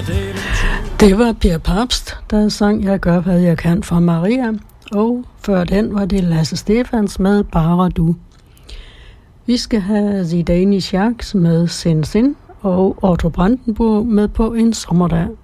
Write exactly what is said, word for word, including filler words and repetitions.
Det var Per Pabst, der sang Jeg gør, hvad jeg kan for Maria, og før den var det Lasse Stefans med Bare du. Vi skal have Zidane Jacques med Sin Sin og Otto Brandenburg med På en sommerdag.